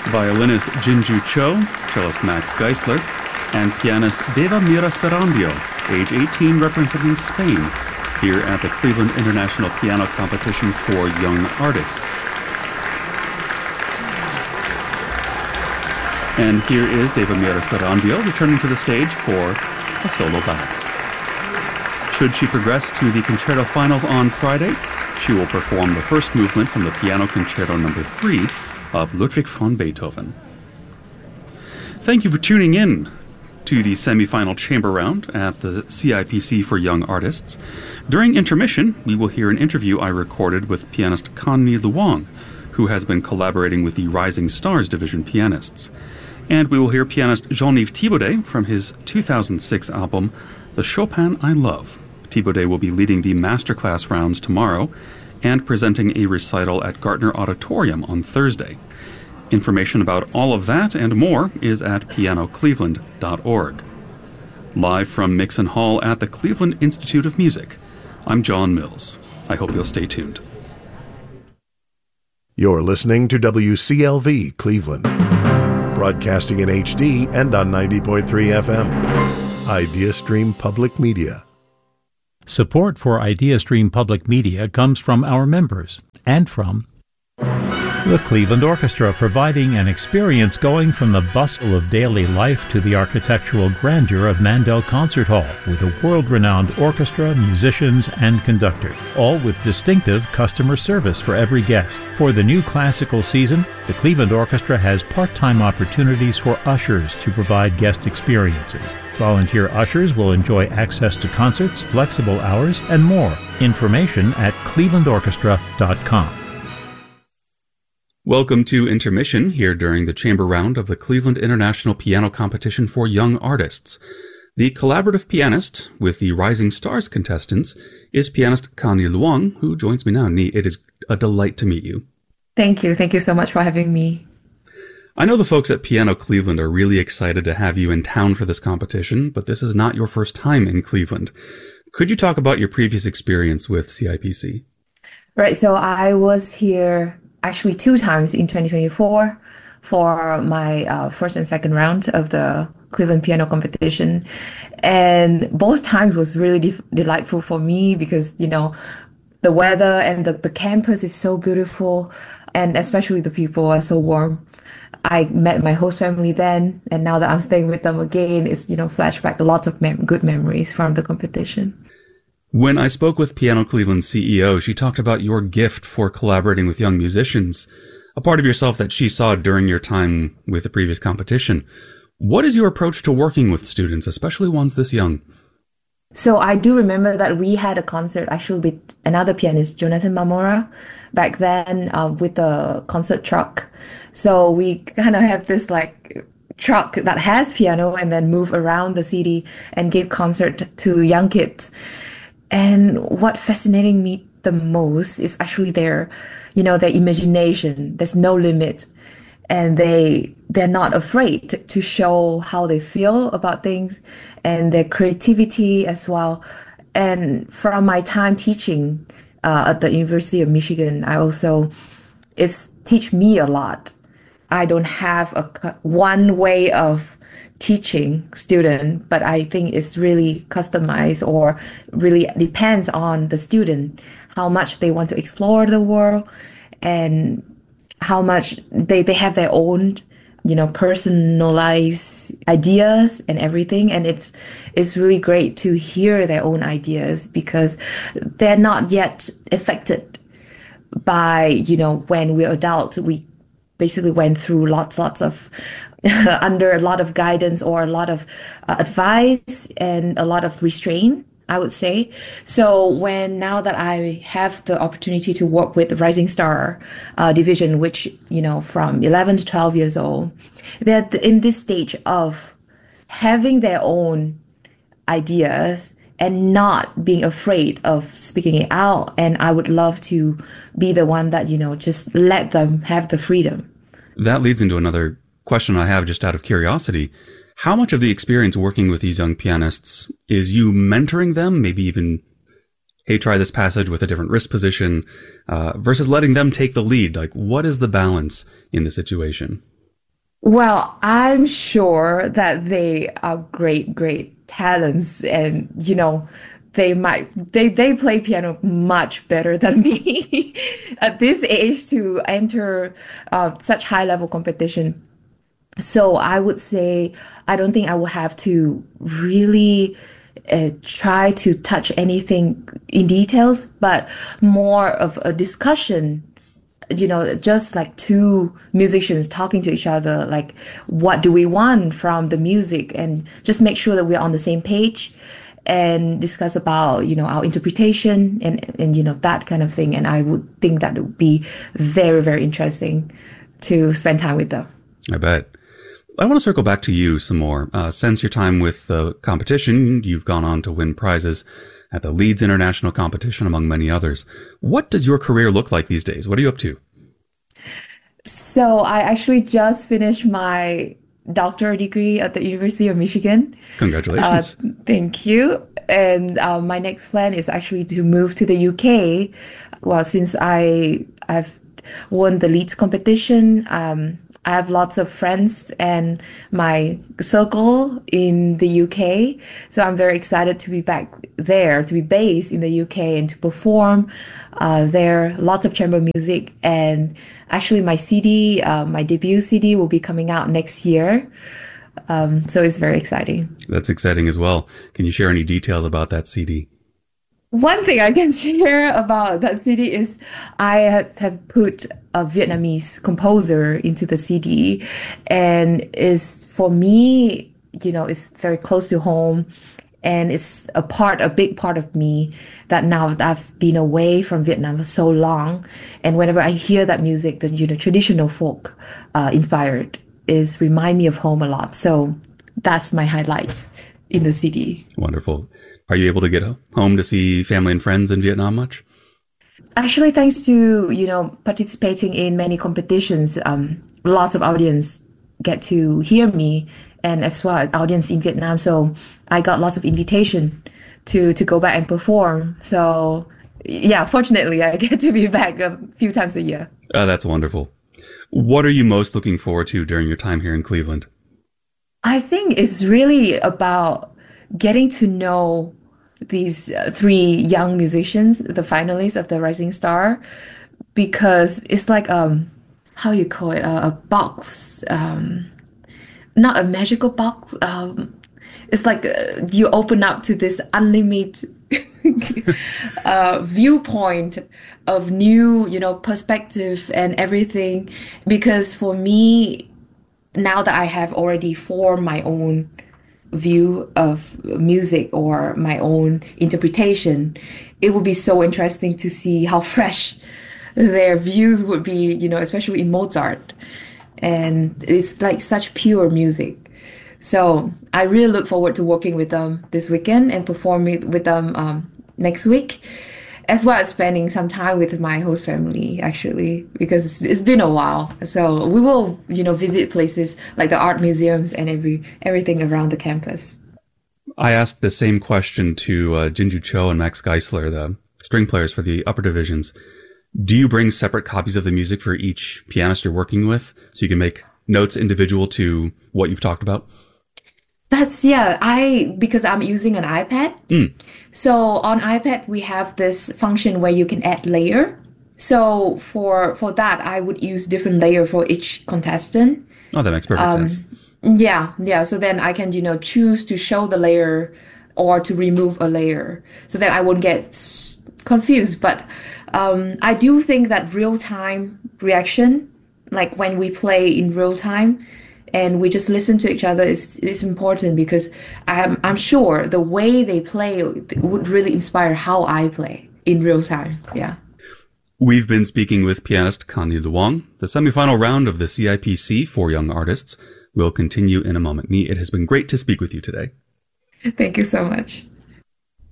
violinist Jinju Cho, cellist Max Geisler, and pianist Deva Mira Sperandio, age 18, representing Spain, here at the Cleveland International Piano Competition for Young Artists. And here is Deva Mira Sperandio returning to the stage for a solo bow. Should she progress to the concerto finals on Friday, she will perform the first movement from the Piano Concerto No. 3 of Ludwig van Beethoven. Thank you for tuning in to the semifinal chamber round at the CIPC for Young Artists. During intermission, we will hear an interview I recorded with pianist Connie Luong, who has been collaborating with the Rising Stars Division pianists. And we will hear pianist Jean-Yves Thibaudet from his 2006 album, The Chopin I Love. Thibaudet will be leading the masterclass rounds tomorrow and presenting a recital at Gartner Auditorium on Thursday. Information about all of that and more is at pianocleveland.org. Live from Mixon Hall at the Cleveland Institute of Music, I'm John Mills. I hope you'll stay tuned. You're listening to WCLV Cleveland, broadcasting in HD and on 90.3 FM. IdeaStream Public Media. Support for IdeaStream Public Media comes from our members and from the Cleveland Orchestra, providing an experience going from the bustle of daily life to the architectural grandeur of Mandel Concert Hall, with a world-renowned orchestra, musicians, and conductor, all with distinctive customer service for every guest. For the new classical season, the Cleveland Orchestra has part-time opportunities for ushers to provide guest experiences. Volunteer ushers will enjoy access to concerts, flexible hours, and more. Information at clevelandorchestra.com. Welcome to Intermission, here during the chamber round of the Cleveland International Piano Competition for Young Artists. The collaborative pianist with the Rising Stars contestants is pianist Connie Luong, who joins me now. Ni, it is a delight to meet you. Thank you. Thank you so much for having me. I know the folks at Piano Cleveland are really excited to have you in town for this competition, but this is not your first time in Cleveland. Could you talk about your previous experience with CIPC? Right. So I was here actually 2 times in 2024 for my first and second round of the Cleveland Piano Competition. And both times was really delightful for me because, you know, the weather and the campus is so beautiful, and especially the people are so warm. I met my host family then, and now that I'm staying with them again, it's, you know, flashback lots of good memories from the competition. When I spoke with Piano Cleveland's CEO, she talked about your gift for collaborating with young musicians, a part of yourself that she saw during your time with the previous competition. What is your approach to working with students, especially ones this young? So I do remember that we had a concert actually with another pianist, Jonathan Mamora, back then with the concert truck. So we kind of have this like truck that has piano and then move around the city and give concert to young kids. And what fascinated me the most is actually their imagination. There's no limit. And they're not afraid to show how they feel about things and their creativity as well. And from my time teaching at the University of Michigan, it's teach me a lot. I don't have one way of teaching student, but I think it's really customized or really depends on the student, how much they want to explore the world and how much they have their own, personalized ideas and everything. And it's really great to hear their own ideas because they're not yet affected by, when we're adult, we basically went through lots of under a lot of guidance or a lot of advice and a lot of restraint, I would say. So now that I have the opportunity to work with the Rising Star division, which, from 11 to 12 years old, they're in this stage of having their own ideas and not being afraid of speaking it out. And I would love to be the one that, just let them have the freedom. That leads into another question I have just out of curiosity. How much of the experience working with these young pianists is you mentoring them, maybe even, hey, try this passage with a different wrist position, versus letting them take the lead? Like, what is the balance in the situation? Well, I'm sure that they are great, great talents, and they play piano much better than me at this age to enter such high level competition. So I would say I don't think I will have to really try to touch anything in details, but more of a discussion, just like two musicians talking to each other, like what do we want from the music, and just make sure that we're on the same page and discuss about, our interpretation and that kind of thing. And I would think that it would be very, very interesting to spend time with them. I bet. I want to circle back to you some more. Since your time with the competition, you've gone on to win prizes at the Leeds International Competition, among many others. What does your career look like these days? What are you up to? So I actually just finished my doctorate degree at the University of Michigan. Congratulations. Thank you. And my next plan is actually to move to the UK. Well, since I've won the Leeds competition, I have lots of friends and my circle in the UK. So I'm very excited to be back there, to be based in the UK and to perform there. Lots of chamber music. And actually my CD, my debut CD will be coming out next year. So it's very exciting. That's exciting as well. Can you share any details about that CD? One thing I can share about that CD is I have put a Vietnamese composer into the CD, and is for me, it's very close to home, and it's a big part of me that now that I've been away from Vietnam for so long, and whenever I hear that music, the traditional folk inspired is remind me of home a lot. So that's my highlight in the CD. Wonderful. Are you able to get home to see family and friends in Vietnam much? Actually, thanks to, participating in many competitions, lots of audience get to hear me, and as well as audience in Vietnam. So I got lots of invitation to go back and perform. So yeah, fortunately, I get to be back a few times a year. Oh, that's wonderful. What are you most looking forward to during your time here in Cleveland? I think it's really about getting to know these three young musicians, the finalists of the Rising Star, because it's like how you call it, a box, not a magical box. It's like you open up to this unlimited viewpoint of new, perspective and everything. Because for me, now that I have already formed my own view of music or my own interpretation, it would be so interesting to see how fresh their views would be, especially in Mozart. And it's like such pure music. So I really look forward to working with them this weekend and performing with them next week, as well as spending some time with my host family, actually, because it's been a while. So we will, visit places like the art museums and everything around the campus. I asked the same question to Jinju Cho and Max Geisler, the string players for the upper divisions. Do you bring separate copies of the music for each pianist you're working with so you can make notes individual to what you've talked about? Because I'm using an iPad. So on iPad, we have this function where you can add layer. So for that, I would use different layer for each contestant. Oh, that makes perfect sense. Yeah. So then I can, choose to show the layer or to remove a layer so that I won't get confused. But I do think that real-time reaction, like when we play in real time, and we just listen to each other is important, because I'm sure the way they play would really inspire how I play in real time. Yeah. We've been speaking with pianist Kanye Luong. The semifinal round of the CIPC for young artists will continue in a moment. It has been great to speak with you today. Thank you so much.